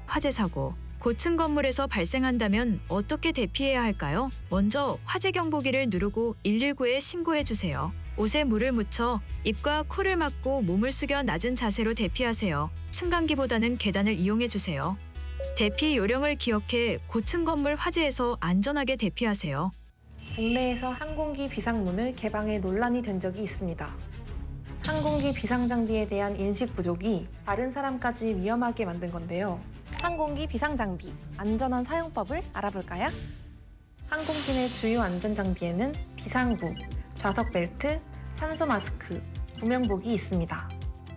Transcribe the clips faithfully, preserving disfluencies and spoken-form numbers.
화재 사고. 고층 건물에서 발생한다면 어떻게 대피해야 할까요? 먼저 화재 경보기를 누르고 일일구에 신고해 주세요. 옷에 물을 묻혀 입과 코를 막고 몸을 숙여 낮은 자세로 대피하세요. 승강기보다는 계단을 이용해 주세요. 대피 요령을 기억해 고층 건물 화재에서 안전하게 대피하세요. 국내에서 항공기 비상문을 개방해 논란이 된 적이 있습니다. 항공기 비상 장비에 대한 인식 부족이 다른 사람까지 위험하게 만든 건데요. 항공기 비상 장비, 안전한 사용법을 알아볼까요? 항공기 내 주요 안전 장비에는 비상구, 좌석 벨트, 산소 마스크, 구명복이 있습니다.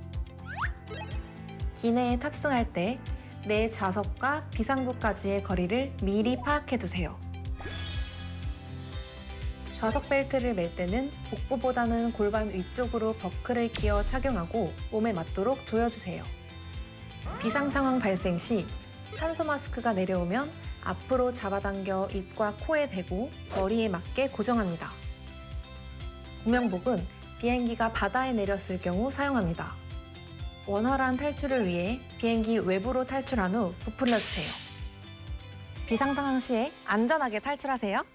기내에 탑승할 때 내 좌석과 비상구까지의 거리를 미리 파악해 두세요. 좌석 벨트를 멜 때는 복부보다는 골반 위쪽으로 버클을 끼워 착용하고 몸에 맞도록 조여주세요. 비상 상황 발생 시 산소 마스크가 내려오면 앞으로 잡아당겨 입과 코에 대고 머리에 맞게 고정합니다. 구명복은 비행기가 바다에 내렸을 경우 사용합니다. 원활한 탈출을 위해 비행기 외부로 탈출한 후 부풀려주세요. 비상 상황 시에 안전하게 탈출하세요.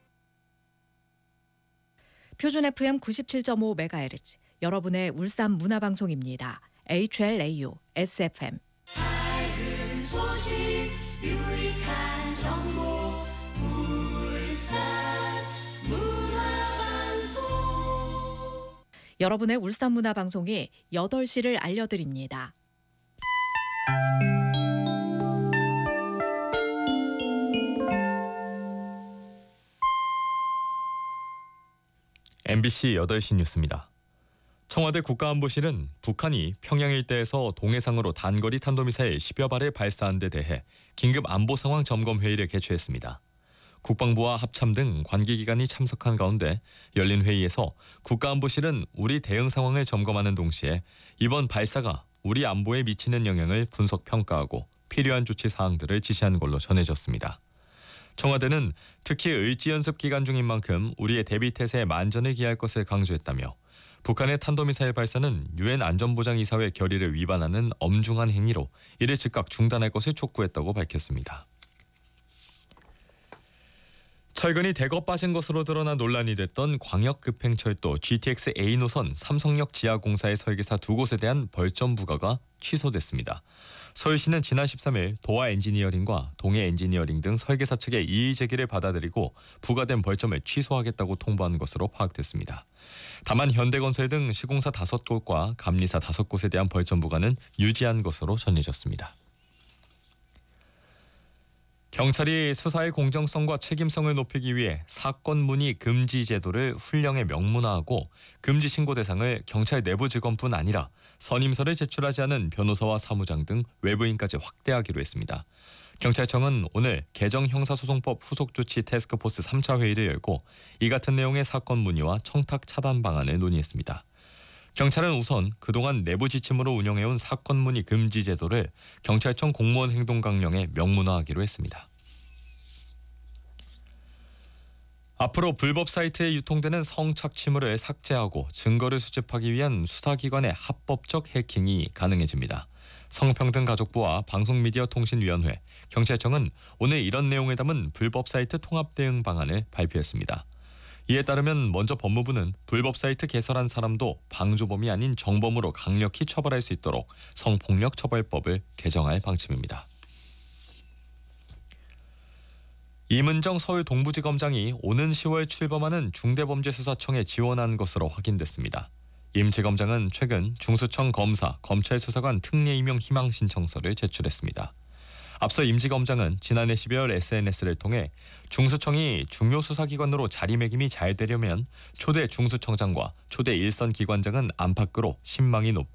표준 에프엠 구십칠 점 오 메가헤르츠 여러분의 울산 문화방송입니다. 에이치엘에이유 에스에프엠 밝은 소식 유익한 정보 울산 문화방송. 여러분의 울산 문화방송이 여덟 시를 알려드립니다. 엠비씨 여덟 시 뉴스입니다. 청와대 국가안보실은 북한이 평양 일대에서 동해상으로 단거리 탄도미사일 십여 발을 발사한 데 대해 긴급 안보 상황 점검 회의를 개최했습니다. 국방부와 합참 등 관계기관이 참석한 가운데 열린 회의에서 국가안보실은 우리 대응 상황을 점검하는 동시에 이번 발사가 우리 안보에 미치는 영향을 분석 평가하고 필요한 조치 사항들을 지시한 걸로 전해졌습니다. 청와대는 특히 의지연습 기간 중인 만큼 우리의 대비태세에 만전을 기할 것을 강조했다며 북한의 탄도미사일 발사는 유엔 안전보장이사회 결의를 위반하는 엄중한 행위로 이를 즉각 중단할 것을 촉구했다고 밝혔습니다. 철근이 대거 빠진 것으로 드러나 논란이 됐던 광역급행철도 지티엑스 에이 노선 삼성역 지하공사의 설계사 두 곳에 대한 벌점 부과가 취소됐습니다. 서울시는 지난 십삼 일 도화 엔지니어링과 동해 엔지니어링 등 설계사 측의 이의 제기를 받아들이고 부과된 벌점을 취소하겠다고 통보한 것으로 파악됐습니다. 다만 현대건설 등 시공사 다섯 곳과 감리사 다섯 곳에 대한 벌점 부과는 유지한 것으로 전해졌습니다. 경찰이 수사의 공정성과 책임성을 높이기 위해 사건 문의 금지 제도를 훈령에 명문화하고 금지 신고 대상을 경찰 내부 직원뿐 아니라 선임서를 제출하지 않은 변호사와 사무장 등 외부인까지 확대하기로 했습니다. 경찰청은 오늘 개정 형사소송법 후속조치 태스크포스 삼 차 회의를 열고 이 같은 내용의 사건 문의와 청탁 차단 방안을 논의했습니다. 경찰은 우선 그동안 내부 지침으로 운영해온 사건 문의 금지 제도를 경찰청 공무원 행동 강령에 명문화하기로 했습니다. 앞으로 불법 사이트에 유통되는 성착취물을 삭제하고 증거를 수집하기 위한 수사기관의 합법적 해킹이 가능해집니다. 성평등가족부와 방송미디어통신위원회, 경찰청은 오늘 이런 내용을 담은 불법 사이트 통합 대응 방안을 발표했습니다. 이에 따르면 먼저 법무부는 불법 사이트 개설한 사람도 방조범이 아닌 정범으로 강력히 처벌할 수 있도록 성폭력처벌법을 개정할 방침입니다. 이문정 서울 동부지검장이 오는 시월 출범하는 중대범죄수사청에 지원한 것으로 확인됐습니다. 임 지검장은 최근 중수청 검사, 검찰수사관 특례 임용 희망 신청서를 제출했습니다. 앞서 임 지검장은 지난해 십이월 에스엔에스를 통해 중수청이 중요 수사기관으로 자리매김이 잘 되려면 초대 중수청장과 초대 일선 기관장은 안팎으로 신망이 높다.